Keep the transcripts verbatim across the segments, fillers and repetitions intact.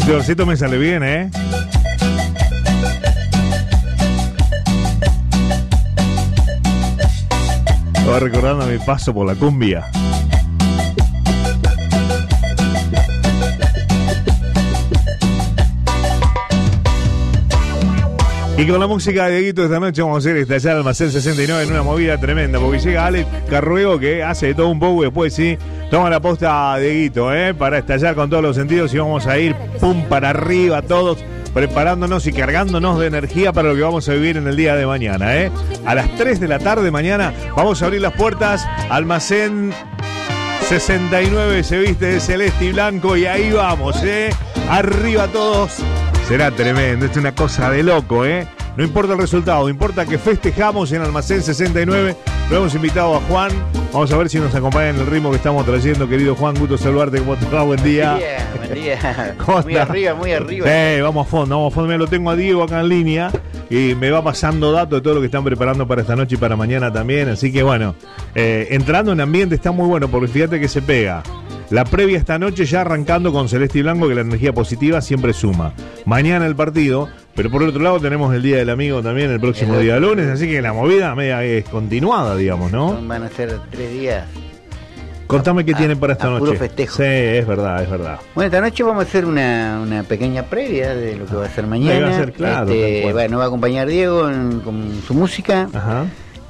Este versito me sale bien, ¿eh? Estaba recordando mi paso por la cumbia. Y con la música de Dieguito esta noche vamos a hacer estallar Almacén sesenta y nueve en una movida tremenda, porque llega Alex Carruego, que hace de todo un poco y después sí toma la posta de Dieguito, ¿eh? Para estallar con todos los sentidos y vamos a ir pum para arriba todos, preparándonos y cargándonos de energía para lo que vamos a vivir en el día de mañana, ¿eh? A las tres de la tarde mañana vamos a abrir las puertas, Almacén sesenta y nueve se viste de celeste y blanco y ahí vamos, ¿eh? Arriba todos. Será tremendo, es una cosa de loco, ¿eh? No importa el resultado, importa que festejamos en Almacén sesenta y nueve. Lo hemos invitado a Juan. Vamos a ver si nos acompaña en el ritmo que estamos trayendo, querido Juan. Gusto saludarte, ¿cómo te va? Buen día. Buen día, buen día. ¿Cómo muy estás? arriba, muy arriba. Sí, vamos a fondo, vamos a fondo. Me lo tengo a Diego acá en línea y me va pasando datos de todo lo que están preparando para esta noche y para mañana también. Así que bueno, eh, entrando en ambiente está muy bueno, porque fíjate que se pega. La previa esta noche ya arrancando con celeste y blanco, que la energía positiva siempre suma. Mañana el partido, pero por otro lado tenemos el Día del Amigo también el próximo el día lunes, así que la movida media es continuada, digamos, ¿no? Van a ser tres días. Contame qué a, tienen para esta a noche. Puro festejo. Sí, es verdad, es verdad. Bueno, esta noche vamos a hacer una, una pequeña previa de lo que va a ser mañana. Va a ser, claro, este, bueno, va a acompañar Diego en, con su música. Ajá.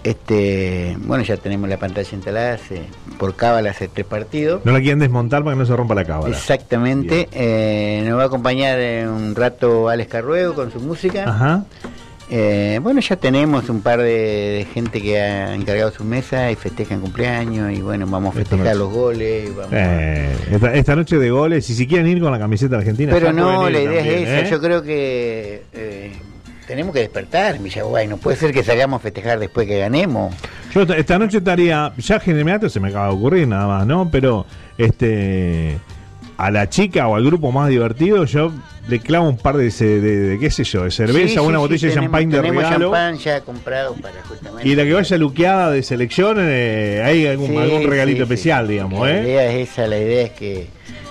Este, bueno, ya tenemos la pantalla instalada hace, por cábala hace tres partidos. No la quieren desmontar para que no se rompa la cábala. Exactamente. Eh, nos va a acompañar eh, un rato Alex Carruego con su música. Ajá. Eh, bueno, ya tenemos un par de, de gente que ha encargado sus mesas y festejan cumpleaños y bueno, vamos a festejar los goles. Vamos eh, esta, esta noche de goles, y si quieren ir con la camiseta argentina. Pero no, la idea también, es esa. ¿eh? Yo creo que eh, tenemos que despertar, Villaguay. No puede ser que salgamos a festejar después que ganemos. Yo esta noche estaría, ya en inmediato se me acaba de ocurrir nada más, ¿no? Pero este a la chica o al grupo más divertido, yo le clavo un par de, de, de, de qué sé yo, de cerveza, sí, sí, una sí, botella sí, de champagne de tenemos regalo. champán ya comprado para justamente. Y la que vaya luqueada de selección, eh, hay algún, sí, algún regalito sí, especial, sí, digamos, la ¿eh? La idea es esa, la idea es que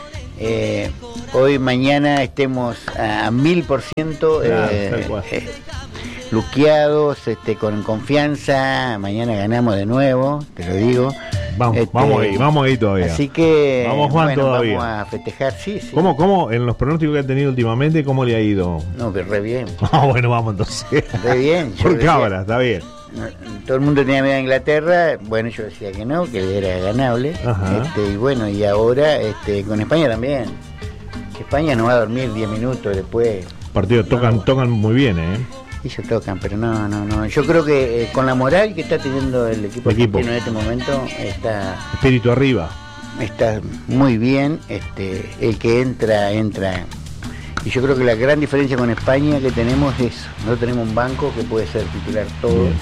eh, hoy, mañana estemos a mil por ciento luqueados, este, con confianza. Mañana ganamos de nuevo, te lo digo. Vamos, este, vamos ahí, vamos ahí todavía. Así que vamos, Juan, bueno, todavía. Vamos a festejar, sí, sí. ¿Cómo, cómo, en los pronósticos que ha tenido últimamente, cómo le ha ido? No, pero re bien. Ah, bueno, vamos entonces. Re bien. Por cámara, está bien. No, todo el mundo tenía miedo a Inglaterra, bueno, yo decía que no, que era ganable. Este, y bueno, y ahora este, con España también. España no va a dormir diez minutos después. Partidos no, tocan, tocan muy bien, ¿eh? Ellos tocan, pero no, no, no. Yo creo que eh, con la moral que está teniendo el equipo, el equipo. argentino en este momento, está espíritu arriba. Está muy bien. Este, el que entra, entra. Y yo creo que la gran diferencia con España que tenemos es, no tenemos un banco que puede ser titular todo. Bien.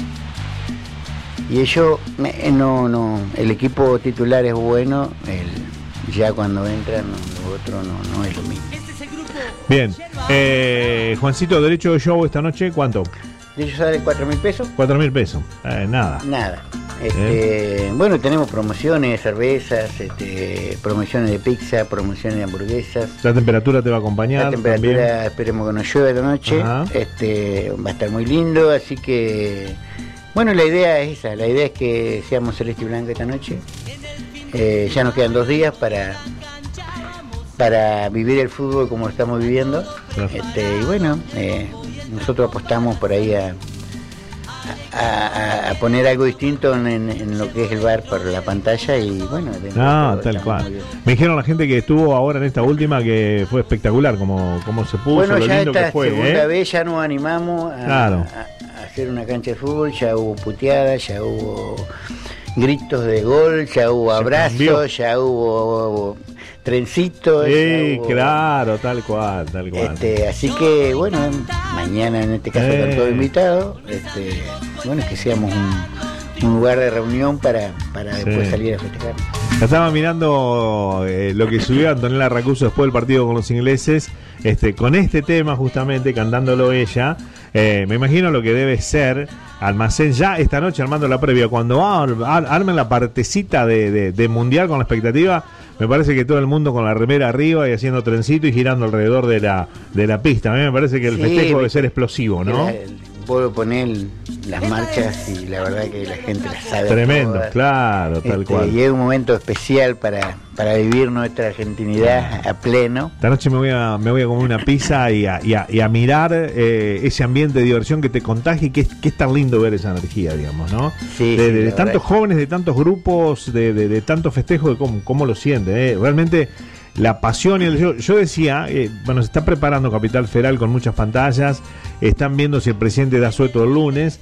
Y ellos, no, no, el equipo titular es bueno, el, ya cuando entran, lo otro no, no es lo mismo. Bien, eh, Juancito, derecho de show esta noche, ¿cuánto? De ellos sale cuatro mil pesos. Cuatro mil pesos, eh, nada. Nada. Este, ¿Eh? Bueno, tenemos promociones de cervezas, este, promociones de pizza, promociones de hamburguesas. La temperatura te va a acompañar. La temperatura, también. Esperemos que no llueva esta noche. Este, va a estar muy lindo, así que bueno, la idea es esa, la idea es que seamos celeste y blanca esta noche. Eh, ya nos quedan dos días para para vivir el fútbol como lo estamos viviendo. Claro. Este, y bueno, eh, nosotros apostamos por ahí a, a, a poner algo distinto en, en, en lo que es el bar por la pantalla y bueno. Ah, tal cual. Me dijeron la gente que estuvo ahora en esta última que fue espectacular como, como se puso, bueno, lo ya lindo esta que fue. segunda ¿eh? vez ya nos animamos a, claro. a, a hacer una cancha de fútbol, ya hubo puteadas, ya hubo gritos de gol, ya hubo abrazos, ya hubo, hubo trencitos. Sí, claro, tal cual, tal cual. Este, así que bueno, mañana en este caso eh. están todos invitados. Este, bueno, es que seamos un, un lugar de reunión para, para sí. después salir a festejar. Estaba mirando eh, lo que subió Antonella Racuso después del partido con los ingleses, este, con este tema justamente, cantándolo ella. Eh, me imagino lo que debe ser Almacén ya esta noche armando la previa. Cuando ar, ar, armen la partecita de, de, de Mundial con la expectativa, me parece que todo el mundo con la remera arriba y haciendo trencito y girando alrededor de la, de la pista. A mí me parece que el sí, festejo debe ser explosivo, ¿no? La, el, puedo poner las marchas y la verdad que la gente las sabe. Tremendo, todas. Claro, tal este, cual. Y es un momento especial para, para vivir nuestra argentinidad a pleno. Esta noche me voy a, me voy a comer una pizza y a, y a, y a mirar eh, ese ambiente de diversión que te contagia y que, que es tan lindo ver esa energía, digamos, ¿no? Sí, de, sí, de, de tantos jóvenes, de tantos grupos, de, de, de tantos festejos, de cómo, cómo lo sienten, ¿eh? Realmente la pasión y el yo, yo decía, eh, bueno, se está preparando Capital Federal con muchas pantallas, están viendo si el presidente da suelto el lunes.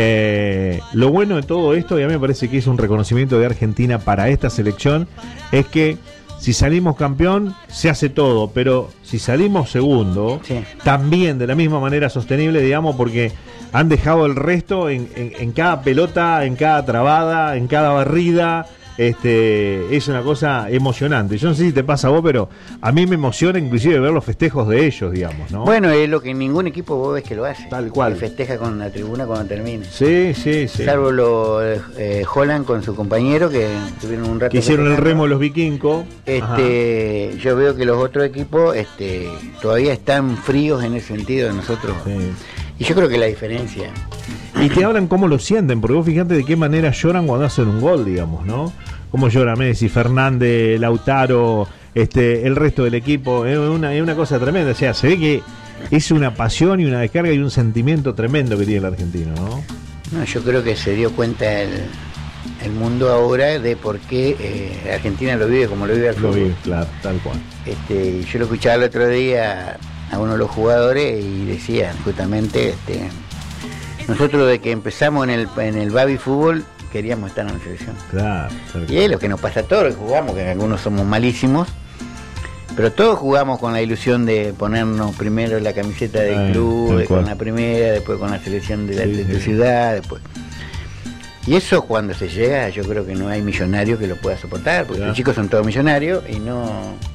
Eh, lo bueno de todo esto, y a mí me parece que es un reconocimiento de Argentina para esta selección, es que si salimos campeón, se hace todo, pero si salimos segundo, sí, también de la misma manera sostenible, digamos, porque han dejado el resto en, en, en cada pelota, en cada trabada, en cada barrida. Este, es una cosa emocionante. Yo no sé si te pasa a vos, pero a mí me emociona inclusive ver los festejos de ellos, digamos, ¿no? Bueno, es lo que ningún equipo vos ves que lo hace. Tal cual. Que festeja con la tribuna cuando termine. Sí, sí, sí. Salvo lo eh, Holland con su compañero que tuvieron un rato. Que hicieron el remo los vikingos. Este, yo veo que los otros equipos este, todavía están fríos en ese sentido de nosotros. Sí. Y yo creo que la diferencia. Y te hablan cómo lo sienten, porque vos fíjate de qué manera lloran cuando hacen un gol, digamos, ¿no? Cómo llora Messi, Fernández, Lautaro, este, el resto del equipo. Es una, es una cosa tremenda. O sea, se ve que es una pasión y una descarga y un sentimiento tremendo que tiene el argentino, ¿no? No, yo creo que se dio cuenta el, el mundo ahora de por qué eh, Argentina lo vive como lo vive el fútbol. Lo vive, claro, tal cual. Este, yo lo escuchaba el otro día a uno de los jugadores y decían justamente, este, nosotros de que empezamos en el, en el baby fútbol queríamos estar en la selección. Claro, claro. Y es lo que nos pasa a todos los que jugamos, que algunos somos malísimos, pero todos jugamos con la ilusión de ponernos primero la camiseta del Ay, club, de, con la primera, después con la selección de la sí, de sí. ciudad, después. Y eso cuando se llega, yo creo que no hay millonario que lo pueda soportar, porque claro. los chicos son todos millonarios y no...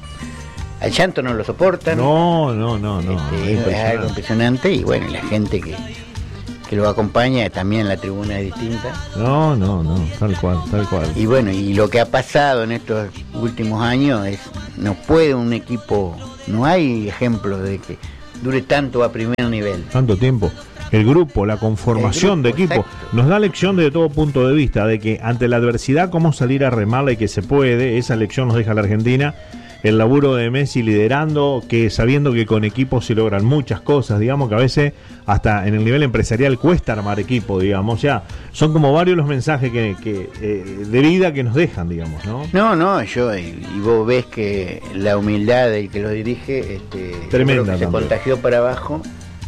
Al llanto no lo soportan. No, no, no, no. Este, es, es algo impresionante y bueno, la gente que, que lo acompaña también la tribuna es distinta. No, no, no, tal cual, tal cual. Y bueno, y lo que ha pasado en estos últimos años es, no puede un equipo, no hay ejemplos de que dure tanto a primer nivel. Tanto tiempo. El grupo, la conformación de equipo, exacto. Nos da lección de todo punto de vista, de que ante la adversidad cómo salir a remarla y que se puede. Esa lección nos deja la Argentina. El laburo de Messi liderando, que sabiendo que con equipos se logran muchas cosas, digamos que a veces hasta en el nivel empresarial cuesta armar equipo, digamos, o sea, son como varios los mensajes que, que eh, de vida que nos dejan, digamos, ¿no? No, no, yo, y, y vos ves que la humildad del que lo dirige, este, tremenda, que se contagió para abajo,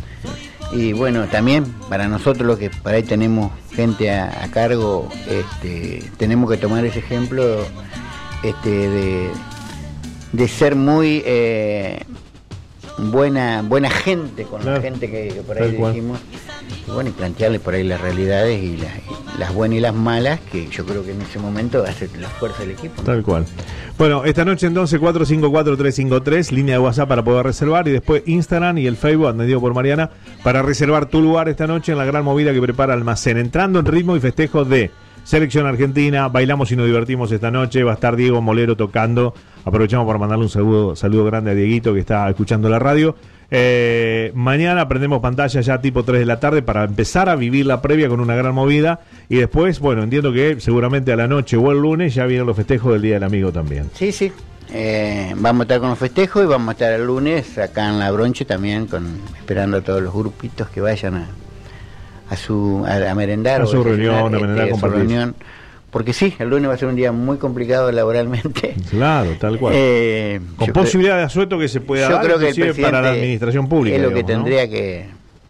y bueno, también para nosotros los que por ahí tenemos gente a, a cargo, este, tenemos que tomar ese ejemplo este, de... de ser muy eh, buena buena gente con claro. la gente que, que por ahí decimos y bueno, y plantearle por ahí las realidades y, la, y las buenas y las malas, que yo creo que en ese momento hace la fuerza del equipo, ¿no? Tal cual. Bueno, esta noche entonces cuatro cinco cuatro tres cinco tres, línea de WhatsApp para poder reservar, y después Instagram y el Facebook atendido por Mariana para reservar tu lugar esta noche en la gran movida que prepara Almacén, entrando en ritmo y festejo de Selección Argentina. Bailamos y nos divertimos esta noche. Va a estar Diego Molero tocando. Aprovechamos para mandarle un saludo, saludo grande a Dieguito que está escuchando la radio. Eh, mañana prendemos pantalla ya tipo tres de la tarde para empezar a vivir la previa con una gran movida. Y después, bueno, entiendo que seguramente a la noche o el lunes ya vienen los festejos del Día del Amigo también. Sí, sí. Eh, vamos a estar con los festejos y vamos a estar el lunes acá en La Bronche también, con esperando a todos los grupitos que vayan a... a su a, a merendar a su reunión, a merendar, este, a su reunión, porque sí, el lunes va a ser un día muy complicado laboralmente. Claro, tal cual. Eh, Con posibilidad creo, de asueto que se pueda yo dar, creo que el para la administración pública. Es lo digamos, que tendría ¿no? que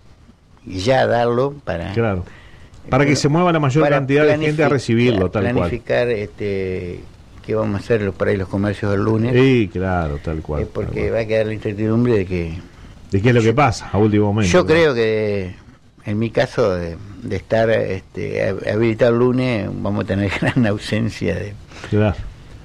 ya darlo para claro, para que se mueva la mayor cantidad de gente a recibirlo, tal planificar, cual. este qué vamos a hacer por ahí los comercios del lunes. Sí, claro, tal cual. Eh, porque tal cual. va a quedar la incertidumbre de que de qué es lo que pasa a último momento. Yo ¿no? creo que en mi caso, de, de estar este, habilitado el lunes, vamos a tener gran ausencia de... Claro.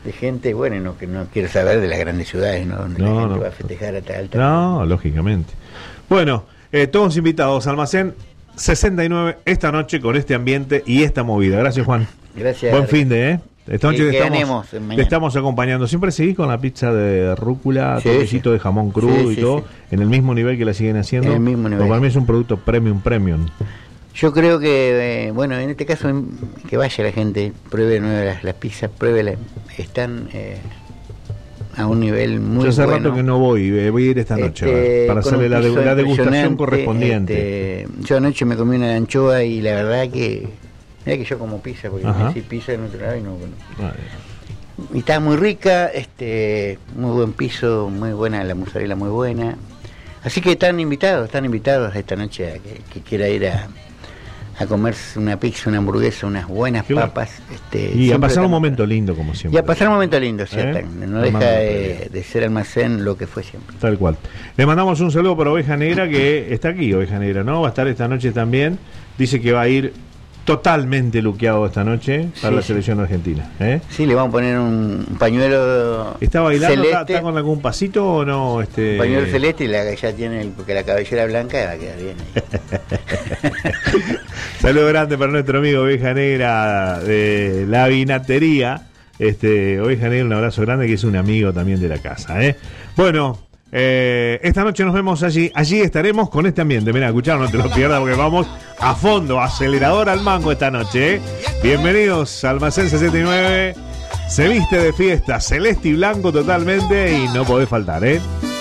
de gente, bueno, no, que no quiero saber de las grandes ciudades, ¿no? Donde No, la gente no. va a festejar hasta alta. No, lógicamente. Bueno, eh, todos invitados, Almacén sesenta y nueve, esta noche con este ambiente y esta movida. Gracias, Juan. Gracias. Buen fin de, ¿eh? Esta noche Que- te que estamos, ganemos mañana. te estamos acompañando. Siempre seguís con la pizza de rúcula, Sí, toquecito sí. de jamón crudo Sí, y sí, todo, sí. en el mismo nivel que la siguen haciendo. En el mismo nivel. Porque para mí es un producto premium, premium. Yo creo que, eh, bueno, en este caso, en- que vaya la gente, pruebe nuevas las, las pizzas, pruebe, están eh, a un nivel muy Yo hace bueno. rato que no voy, eh, voy a ir esta noche Este, a ver, para con hacerle un la, de- piso la degustación impresionante, correspondiente. este, yo anoche me comí una anchoa y la verdad que, mira que yo como pizza, porque Ajá. me decís pizza en otro lado y no, bueno. Vale. Y está muy rica, este, muy buen piso, muy buena, la mozzarella muy buena. Así que están invitados, están invitados esta noche a que, que quiera ir a, a comerse una pizza, una hamburguesa, unas buenas Qué bueno. papas. Este, Y a siempre pasar un estamos- momento lindo, como siempre. Y a pasar un momento lindo, sí, ¿Eh? Almacén. No Armando deja la de, previa. de ser Almacén lo que fue siempre. Tal cual. Le mandamos un saludo para Oveja Negra, que está aquí, Oveja Negra, ¿no? Va a estar esta noche también. Dice que va a ir totalmente luqueado esta noche para Sí, la sí. selección argentina. ¿eh? Sí, le vamos a poner un, un pañuelo ¿Está bailando? ¿Está, celeste, está con algún pasito o no? Este... un pañuelo celeste y la, ya tiene, el, porque la cabellera blanca va a quedar bien ahí. Saludo grande para nuestro amigo Oveja Negra de la vinatería. Este, Oveja Negra, un abrazo grande, que es un amigo también de la casa. ¿eh? Bueno, eh, esta noche nos vemos allí. Allí estaremos con este ambiente. Mira, escuchar, no te lo pierdas porque vamos a fondo, acelerador al mango esta noche. ¿eh? Bienvenidos a Almacén sesenta y nueve. Se viste de fiesta, celeste y blanco totalmente y no podés faltar, ¿eh?